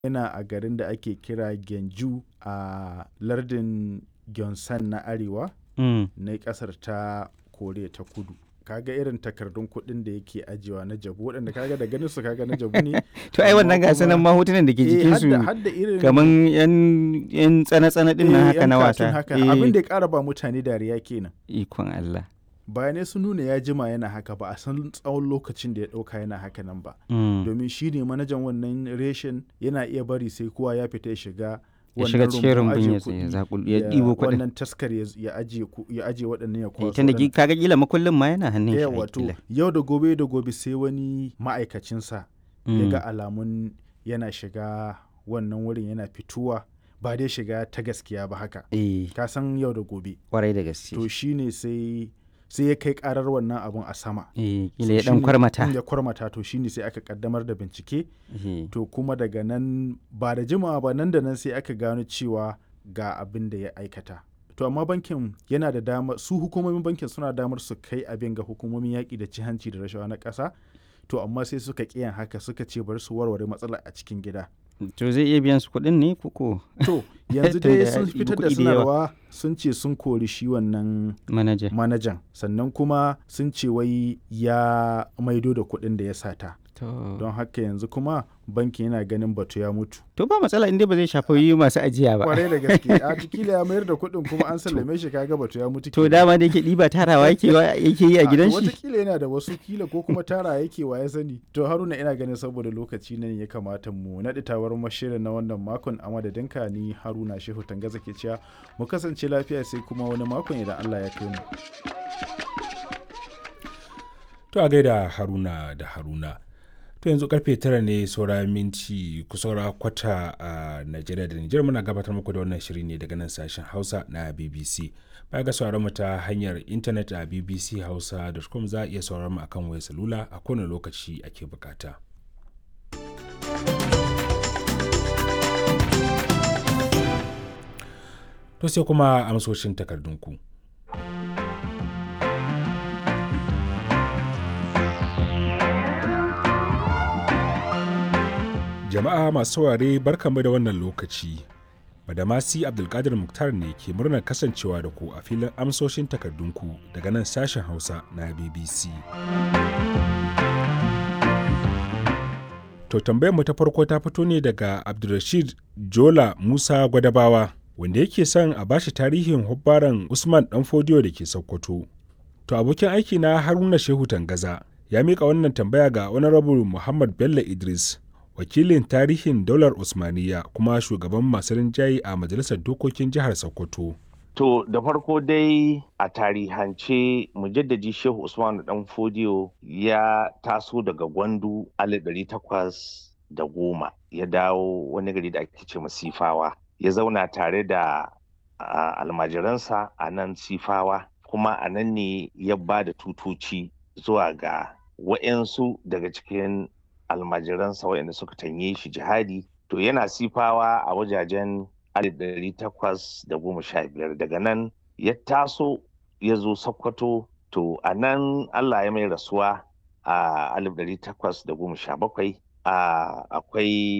yana a garin da ake kira Gyeongju a lardin Gyeongsang na Arewa na ƙasar ta Koriya ta Kudu. Kaga irin takardun kuɗin da yake ajiyewa na jabu waɗanda kaga da ganin su kaga na jabu ne. To ai wannan ga sanan ma hotunan da ke jikin su kaman yan tsana-tsana din nan haka na wasa. Abin da ya ƙara ba mutane dariya kenan. Ikon Allah. Bayanai sun nuna ya jima yana haka ba a san tsawon lokacin da ya ɗauka yana haka nan ba. Domin shi ne manajan wannan reshen yana iya bari sai kowa ya fita ya shiga cikin rumbun ya ɗibo kuɗin. Wannan taskar ya ajiye waɗannan ya kwaso. Tunda kaga kila makullin ma yana hannun shi. Wato yau da gobe sai wani ma'aikacinsa ya ga alamun yana shiga wannan wurin yana fituwa ba dai shiga ta gaskiya ba haka. Ka san yau da gobe. Kwarai da gaske. To shine sai ya kai karar wannan abun a sama. Kila ya dan kwarmata. Ya kwarmata to shine sai aka kaddamar da bincike. To kuma daga nan ba da jimawa ba nan da nan sai aka gano cewa ga abin da ya aikata. To amma bankin yana da damar su hukumomin bankin suna damar su kai abin ga hukumomin yaƙi da ci hanci da rashawa na ƙasa. To amma sai suka ƙiyan haka suka ce bari su warware matsalar a cikin gida. To zai iya biyan su kuɗin ne koko? To yanzu dai sun fitar da sanarwa sun ce sun kori shi wannan manajan sannan kuma sun ce wai ya maido da kuɗin da ya sata. Don haka yanzu kuma bankin yana ganin batu ya mutu. To ba matsala inda ba zai shafi masu ajiya ba. Kwarai da gaske a kila ya mayar da kuɗin kuma an sallame shi kaga batu ya mutu. To dama da yake ɗiba tarawa yake yi a gidan shi. Wataƙila yana da wasu kila ko kuma tara yake wa ya sani. To Haruna ina ganin saboda lokaci ne ya kamata mu naɗi tawar mashirin na wannan makon a madadinka ni Haruna Shehu Tangaza ke cewa mu kasance lafiya sai kuma wani makon idan Allah ya kai mu. To a gaida Haruna da Haruna. To yanzu karfe 9 ne saura minti kusaura kwata a Najeriya da Nijar muna gabatar muku da wannan shiri ne daga nan sashen Hausa na BBC. Baya ga sauraron mu ta hanyar intanet a bbchausa.com za a iya sauraron mu akan wayar salula a kowane lokaci ake bukata. To sai kuma amsoshin takardunku. Jama'a masu saurare barkanmu da wannan lokaci. Badamasi Abdulkadir Muktar ne ke murnar kasancewa da ku a filin amsoshin takardunku daga nan sashen Hausa na BBC. To tambayar mu ta farko ta fito ne daga Abdulrashid Jola Musa Gwadabawa wanda yake son a bashi tarihin hubbaran Usman Danfodiyo da ke Sokoto. To abokin aiki na Haruna Shehu Tangaza ya mika wannan tambaya ga Honorable Muhammad Bello Idris, wakilin tarihin daular Usmaniya kuma shugaban masu rinjaye a Majalisar Dokokin Jihar Sokoto. To da farko dai a tarihance mujaddadi Shehu Usman Danfodiyo ya taso daga Gwandu 1810 ya dawo wani gari da ake ce Sifawa. Ya zauna tare da almajiransa a nan Sifawa kuma a nan ne ya ba da tutoci zuwa ga wa'yansu daga cikin almajiransa waɗanda suka tanye shi jihadi. To yana Sifawa a wajajen 1815 daga nan ya taso ya zo Sokoto. To a nan Allah ya mai rasuwa a 1817 akwai